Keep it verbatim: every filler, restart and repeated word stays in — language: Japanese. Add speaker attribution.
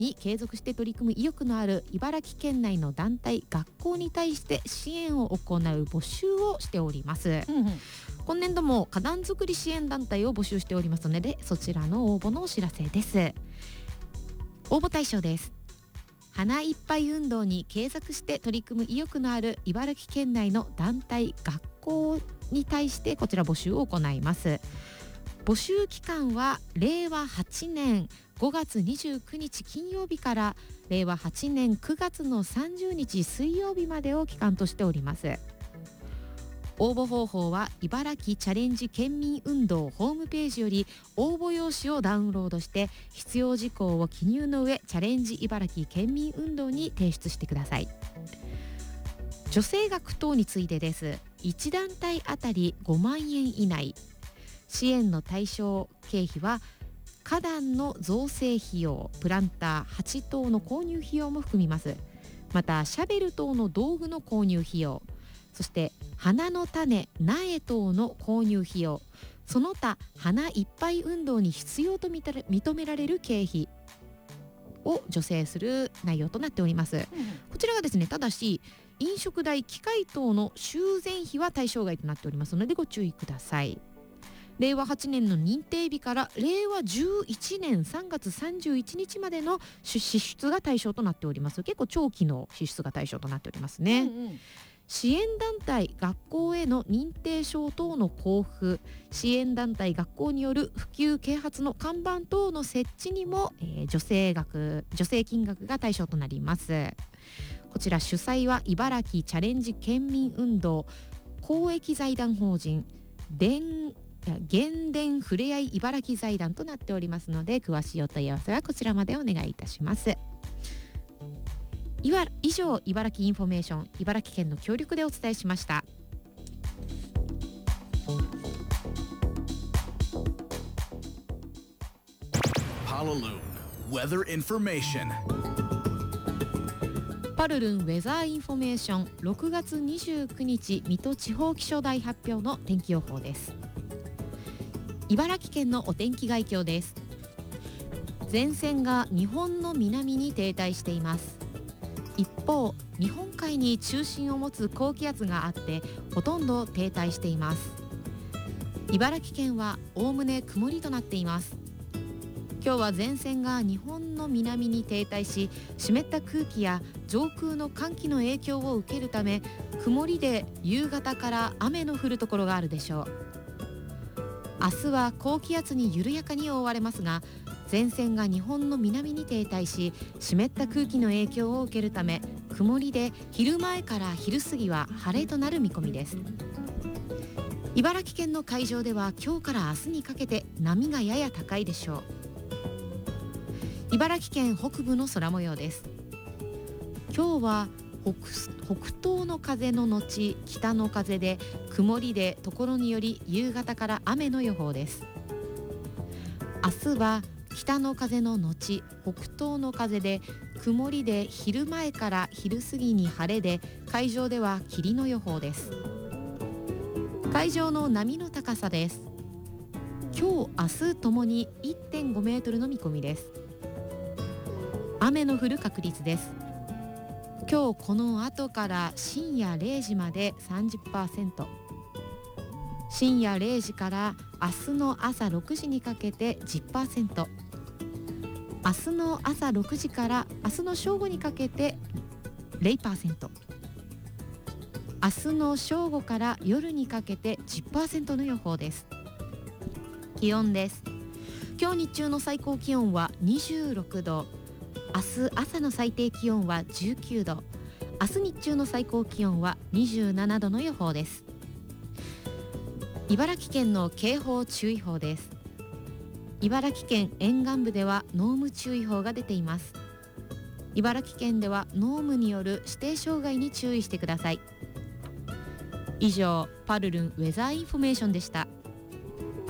Speaker 1: に継続して取り組む意欲のある茨城県内の団体学校に対して支援を行う募集をしております、うんうん、今年度も花壇作り支援団体を募集しておりますので、そちらの応募のお知らせです。応募対象です。花いっぱい運動に継続して取り組む意欲のある茨城県内の団体学校に対してこちら募集を行います。募集期間はれいわはちねんごがつにじゅうくにち金曜日かられいわはちねんくがつのさんじゅうにち水曜日までを期間としております。応募方法は茨城チャレンジ県民運動ホームページより応募用紙をダウンロードして必要事項を記入の上、チャレンジ茨城県民運動に提出してください。助成額等についてです。いち団体あたりごまんえん以内、支援の対象経費は花壇の造成費用、プランターはちとうの購入費用も含みます。またシャベル等の道具の購入費用、そして花の種、苗等の購入費用、その他花いっぱい運動に必要と認められる経費を助成する内容となっております、うん、こちらがですね、ただし飲食代、機械等の修繕費は対象外となっておりますのでご注意ください。れいわはちねんの認定日かられいわじゅういちねんさんがつさんじゅういちにちまでの支出が対象となっております。結構長期の支出が対象となっておりますね、うんうん。支援団体学校への認定証等の交付、支援団体学校による普及啓発の看板等の設置にも、えー、助成額助成金額が対象となります。こちら主催は茨城チャレンジ県民運動公益財団法人電原電ふれあい茨城財団となっておりますので、詳しいお問い合わせはこちらまでお願いいたします。以上、茨城インフォメーション、茨城県の協力でお伝えしました。パルルンウェザーインフォメーション。パルルンウェザーインフォメーションろくがつにじゅうくにち水戸地方気象台発表の天気予報です。茨城県のお天気概況です。前線が日本の南に停滞しています。一方、日本海に中心を持つ高気圧があってほとんど停滞しています。茨城県はおおむね曇りとなっています。今日は前線が日本の南に停滞し、湿った空気や上空の寒気の影響を受けるため、曇りで夕方から雨の降るところがあるでしょう。明日は高気圧に緩やかに覆われますが、前線が日本の南に停滞し、湿った空気の影響を受けるため、曇りで昼前から昼過ぎは晴れとなる見込みです。茨城県の海上では今日から明日にかけて波がやや高いでしょう。茨城県北部の空模様です。今日は 北, 北東の風の後北の風で曇りで、ところにより夕方から雨の予報です。明日は北の風の後北東の風で曇りで、昼前から昼過ぎに晴れで、海上では霧の予報です。海上の波の高さです。今日明日ともに いってんごメートルの見込みです。雨の降る確率です。今日この後から深夜れいじまで さんじゅっパーセント、 深夜れいじから明日の朝ろくじにかけて じゅっパーセント、 明日の朝ろくじから明日の正午にかけて ゼロパーセント、 明日の正午から夜にかけて じゅっパーセント の予報です。気温です。今日日中の最高気温はにじゅうろくど、明日朝の最低気温はじゅうきゅうど、明日日中の最高気温はにじゅうななどの予報です。茨城県の警報注意報です。茨城県沿岸部では濃霧注意報が出ています。茨城県では濃霧による指定障害に注意してください。以上、パルルンウェザーインフォメーションでした。